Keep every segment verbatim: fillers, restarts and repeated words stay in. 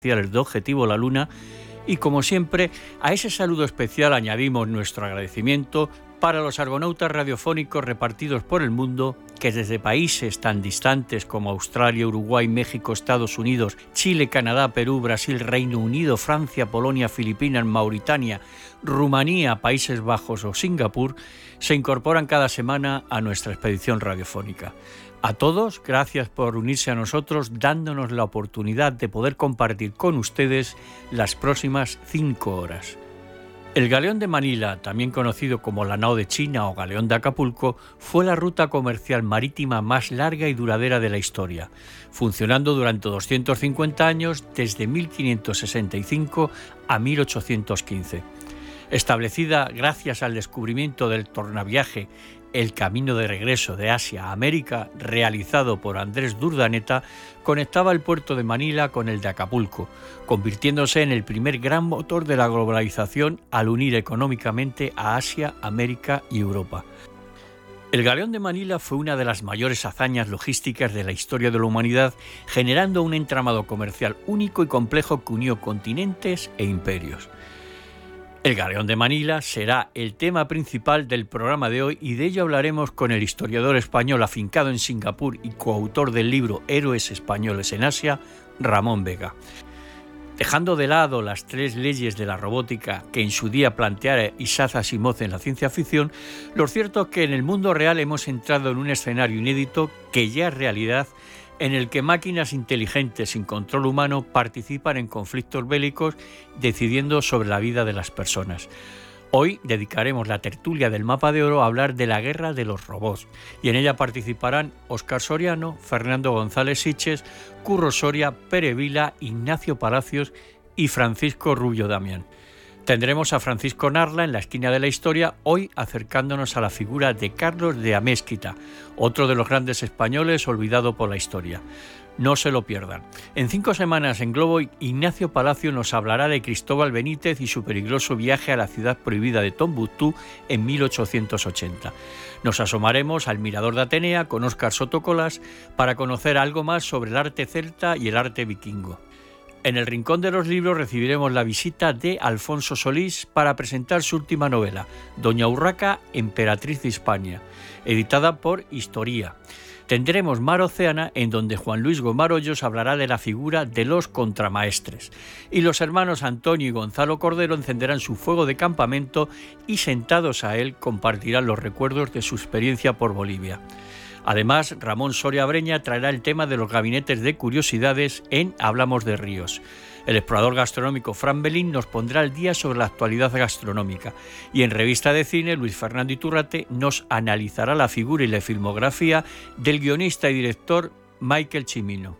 de Objetivo La Luna, y como siempre, a ese saludo especial añadimos nuestro agradecimiento para los argonautas radiofónicos repartidos por el mundo que desde países tan distantes como Australia, Uruguay, México, Estados Unidos, Chile, Canadá, Perú, Brasil, Reino Unido, Francia, Polonia, Filipinas, Mauritania, Rumanía, Países Bajos o Singapur, se incorporan cada semana a nuestra expedición radiofónica. A todos, gracias por unirse a nosotros, dándonos la oportunidad de poder compartir con ustedes las próximas cinco horas. El Galeón de Manila, también conocido como la Nao de China o Galeón de Acapulco, fue la ruta comercial marítima más larga y duradera de la historia, funcionando durante doscientos cincuenta años desde mil quinientos sesenta y cinco a mil ochocientos quince. Establecida gracias al descubrimiento del tornaviaje El camino de regreso de Asia a América, realizado por Andrés Urdaneta, conectaba el puerto de Manila con el de Acapulco, convirtiéndose en el primer gran motor de la globalización al unir económicamente a Asia, América y Europa. El Galeón de Manila fue una de las mayores hazañas logísticas de la historia de la humanidad, generando un entramado comercial único y complejo que unió continentes e imperios. El Galeón de Manila será el tema principal del programa de hoy y de ello hablaremos con el historiador español afincado en Singapur y coautor del libro Héroes Españoles en Asia, Ramón Vega. Dejando de lado las tres leyes de la robótica que en su día planteara Isaac Asimov en la ciencia ficción, lo cierto es que en el mundo real hemos entrado en un escenario inédito que ya es realidad, en el que máquinas inteligentes sin control humano participan en conflictos bélicos decidiendo sobre la vida de las personas. Hoy dedicaremos la tertulia del Mapa de Oro a hablar de la guerra de los robots, y en ella participarán Óscar Soriano, Fernando González Siches, Curro Soria, Pere Vila, Ignacio Palacios y Francisco Rubio Damián. Tendremos a Francisco Narla en la esquina de la historia, hoy acercándonos a la figura de Carlos de Amézquita, otro de los grandes españoles olvidado por la historia. No se lo pierdan. En cinco semanas en Globo, Ignacio Palacio nos hablará de Cristóbal Benítez y su peligroso viaje a la ciudad prohibida de Tombuctú en mil ochocientos ochenta. Nos asomaremos al Mirador de Atenea con Óscar Sotocolas para conocer algo más sobre el arte celta y el arte vikingo. En el Rincón de los Libros recibiremos la visita de Alfonso Solís para presentar su última novela, Doña Urraca, emperatriz de Hispania, editada por Historia. Tendremos Mar Océana, en donde Juan Luis Gomar Hoyos hablará de la figura de los contramaestres. Y los hermanos Antonio y Gonzalo Cordero encenderán su fuego de campamento y, sentados a él, compartirán los recuerdos de su experiencia por Bolivia. Además, Ramón Soria Breña traerá el tema de los gabinetes de curiosidades en Hablamos de Ríos. El explorador gastronómico Fran Belín nos pondrá al día sobre la actualidad gastronómica. Y en Revista de Cine, Luis Fernando Iturrate nos analizará la figura y la filmografía del guionista y director Michael Cimino.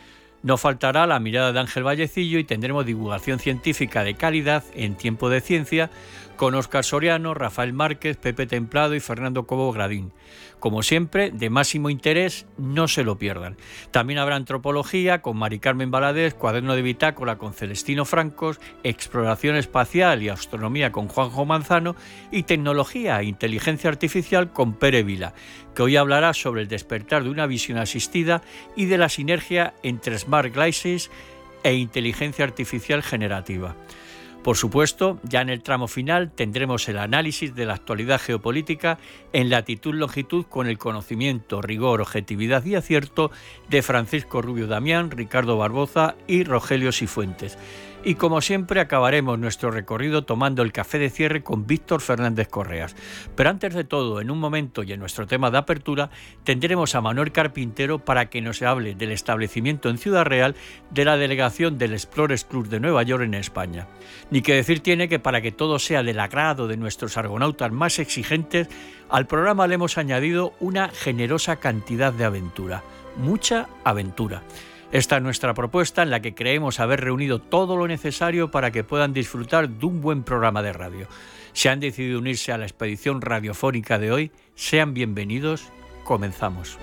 No faltará la mirada de Ángel Vallecillo y tendremos divulgación científica de calidad en Tiempo de Ciencia con Óscar Soriano, Rafael Márquez, Pepe Templado y Fernando Cobo Gradín. Como siempre, de máximo interés, no se lo pierdan. También habrá antropología con Mari Carmen Valadez, cuaderno de bitácora con Celestino Francos, exploración espacial y astronomía con Juanjo Manzano y tecnología e inteligencia artificial con Pere Vila, que hoy hablará sobre el despertar de una visión asistida y de la sinergia entre Smart Glasses e inteligencia artificial generativa. Por supuesto, ya en el tramo final tendremos el análisis de la actualidad geopolítica en latitud-longitud con el conocimiento, rigor, objetividad y acierto de Francisco Rubio Damián, Ricardo Barboza y Rogelio Sifuentes. Y como siempre acabaremos nuestro recorrido tomando el café de cierre con Víctor Fernández Correas. Pero antes de todo, en un momento y en nuestro tema de apertura, tendremos a Manuel Carpintero para que nos hable del establecimiento en Ciudad Real de la delegación del Explorers Club de Nueva York en España. Ni que decir tiene que para que todo sea del agrado de nuestros argonautas más exigentes, al programa le hemos añadido una generosa cantidad de aventura, mucha aventura. Esta es nuestra propuesta en la que creemos haber reunido todo lo necesario para que puedan disfrutar de un buen programa de radio. Si han decidido unirse a la expedición radiofónica de hoy, sean bienvenidos. Comenzamos.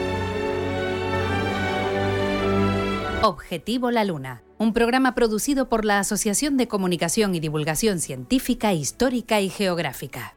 Objetivo La Luna, un programa producido por la Asociación de Comunicación y Divulgación Científica, Histórica y Geográfica.